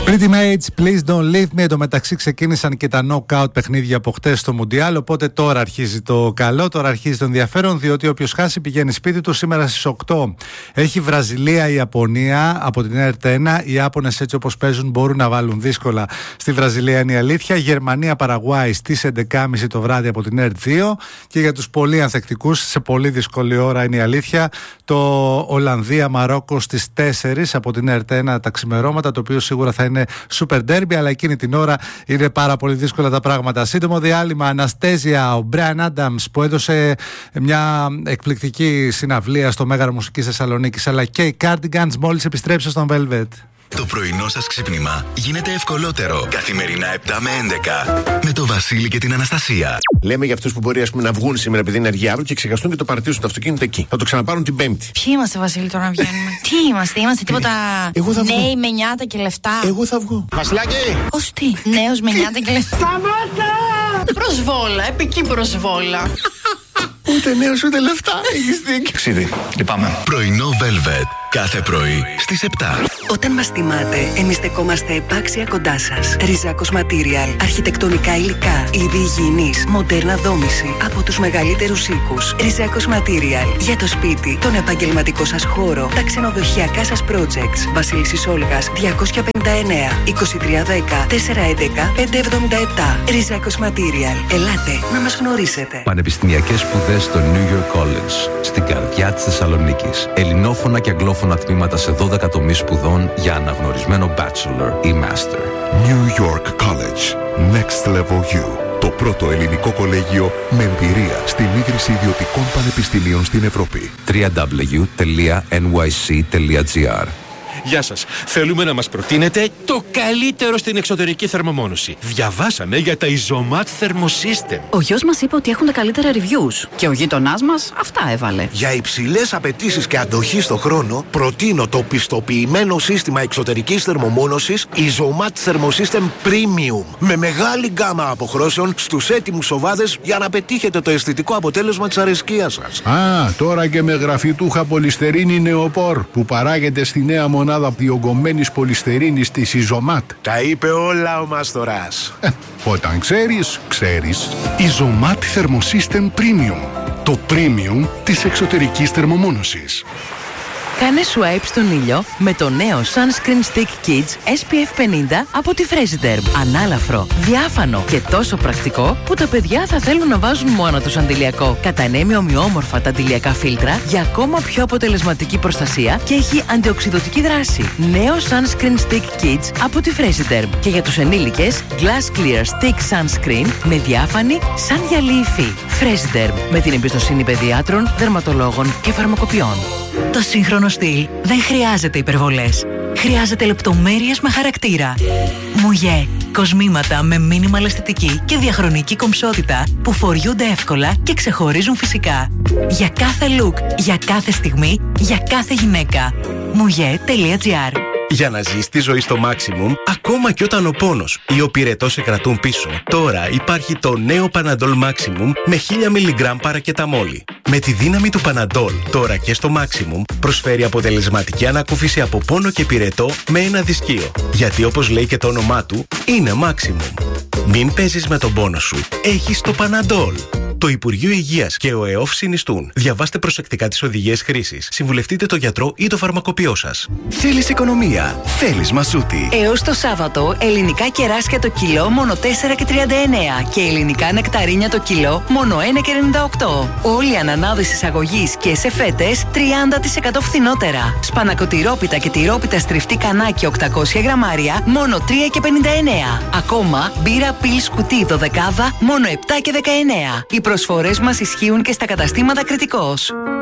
Pretty Mates, Please Don't Leave Me. Εν τω μεταξύ ξεκίνησαν και τα knockout παιχνίδια από χτες στο Μουντιάλ. Οπότε τώρα αρχίζει το καλό, τώρα αρχίζει το ενδιαφέρον. Διότι όποιος χάσει πηγαίνει σπίτι του. Σήμερα στις 8 έχει Βραζιλία-Ιαπωνία από την ΕΡΤ1. Οι Ιάπωνες έτσι όπως παίζουν μπορούν να βάλουν δύσκολα στη Βραζιλία, είναι η αλήθεια. Γερμανία-Παραγουάη στις 11.30 το βράδυ από την ΕΡΤ2. Και για τους πολύ ανθεκτικούς, σε πολύ δύσκολη ώρα είναι η αλήθεια, το Ολλανδία-Μαρόκο στις 4 από την ΕΡΤ1 τα ξημερώματα. Το οποίο σίγουρα θα είναι super derby, αλλά εκείνη την ώρα είναι πάρα πολύ δύσκολα τα πράγματα. Σύντομο διάλειμμα. Αναστέζια, ο Μπράιν Άνταμς που έδωσε μια εκπληκτική συναυλία στο Μέγαρο Μουσικής Θεσσαλονίκης, αλλά και οι Cardigans μόλις επιστρέψαν στον Velvet. Το πρωινό σας ξύπνημα γίνεται ευκολότερο. Καθημερινά 7 με 11. Με το Βασίλη και την Αναστασία. Λέμε για αυτούς που μπορεί να βγουν σήμερα επειδή είναι αργιάρου και ξεχαστούν και το παρτίζουν το αυτοκίνητο εκεί. Θα το ξαναπάρουν την Πέμπτη. Ποιοι είμαστε, Βασίλη, τώρα να βγαίνουμε? Τι είμαστε τίποτα νέοι με νιάτα και λεφτά? Εγώ θα βγω. Βασιλάκι! Ως τι? Νέος με νιάτα και λεφτά. Σταμάτα! Προσβόλα, επική προσβόλα. Ούτε νέος ούτε λεφτά. Έχεις δίκιο. Ξίδι, λυπάμαι. Πρωινό Velvet. Κάθε πρωί στις 7. Όταν μας τιμάτε, εμείς στεκόμαστε επάξια κοντά σας. Ριζάκος Material. Αρχιτεκτονικά υλικά, είδη υγιεινής, μοντέρνα δόμηση από τους μεγαλύτερους οίκους. Ριζάκος Material. Για το σπίτι, τον επαγγελματικό σας χώρο, τα ξενοδοχειακά σας projects. Βασίλισσης Όλγας 259 2310 411 577. Ριζάκος Material. Ελάτε να μας γνωρίσετε. Πανεπιστημιακές σπουδές στο New York College, στην καρδιά της Θεσσαλονίκης. Ελληνόφωνα και αγγλόφωνα τμήματα σε 12 τομείς σπουδών για αναγνωρισμένο bachelor ή master. New York College. Next Level U. Το πρώτο ελληνικό κολέγιο με εμπειρία στην ίδρυση ιδιωτικών πανεπιστημίων στην Ευρώπη. www.nyc.gr. Γεια σας. Θέλουμε να μας προτείνετε το καλύτερο στην εξωτερική θερμομόνωση. Διαβάσαμε για τα Isomat Thermosystem. Ο γιος μας είπε ότι έχουν τα καλύτερα reviews και ο γείτονάς μας αυτά έβαλε. Για υψηλές απαιτήσεις και αντοχή στο χρόνο, προτείνω το πιστοποιημένο σύστημα εξωτερικής θερμομόνωσης Isomat Thermosystem Premium. Με μεγάλη γκάμα αποχρώσεων στους έτοιμους οβάδες για να πετύχετε το αισθητικό αποτέλεσμα της αρεσκίας σας. Α, τώρα και με γραφιτούχα πολυστερίνη νεοπόρ που παράγεται στη νέα μονάδα διογκωμένης πολυστερίνης της Isomat. Τα είπε όλα ο Μάστορας. Όταν ξέρεις, ξέρεις. Isomat Thermosystem Premium. Το premium της εξωτερικής θερμομόνωσης. Κάνε swipe στον ήλιο με το νέο Sunscreen Stick Kids SPF 50 από τη Fresiderm. Ανάλαφρο, διάφανο και τόσο πρακτικό που τα παιδιά θα θέλουν να βάζουν μόνο τους αντιλιακό. Κατανέμει ομοιόμορφα τα αντιλιακά φίλτρα για ακόμα πιο αποτελεσματική προστασία και έχει αντιοξειδωτική δράση. Νέο Sunscreen Stick Kids από τη Fresiderm. Και για τους ενήλικες, Glass Clear Stick Sunscreen με διάφανη σαν γυαλί υφή. Fresiderm, με την εμπιστοσύνη παιδιάτρων, δερματολόγων και φαρμακοποιών. Το σύγχρονο στυλ δεν χρειάζεται υπερβολές. Χρειάζεται λεπτομέρειες με χαρακτήρα. Μουγέ. Κοσμήματα με minimal αισθητική και διαχρονική κομψότητα που φοριούνται εύκολα και ξεχωρίζουν φυσικά. Για κάθε look, για κάθε στιγμή, για κάθε γυναίκα. Mouye.gr. Για να ζεις τη ζωή στο maximum, ακόμα και όταν ο πόνος ή ο πυρετός σε κρατούν πίσω. Τώρα υπάρχει το νέο Panadol Maximum με 1000 mg παρακεταμόλη. Με τη δύναμη του Panadol, τώρα και στο maximum, προσφέρει αποτελεσματική ανακούφιση από πόνο και πυρετό με ένα δισκείο. Γιατί όπως λέει και το όνομά του, είναι maximum. Μην παίζεις με τον πόνο σου. Έχεις το Panadol. Το Υπουργείο Υγείας και ο ΕΟΦ συνιστούν. Διαβάστε προσεκτικά τις οδηγίες χρήσης. Συμβουλευτείτε τον γιατρό ή το φαρμακοποιό σας. Θέλεις οικονομία. Θέλεις Μασούτη. Έως το Σάββατο, ελληνικά κεράσια το κιλό μόνο 4,39 και ελληνικά νεκταρίνια το κιλό μόνο 1,98. Όλοι οι ανανάδες εισαγωγής και σε φέτες 30% φθηνότερα. Σπανακοτηρόπιτα και τυρόπιτα στριφτή κανάκι 800 γραμμάρια μόνο 3,59. Ακόμα μπύρα πιλ σκουτί 12 μόνο 7,19. Οι προσφορές μας ισχύουν και στα καταστήματα Κρητικός.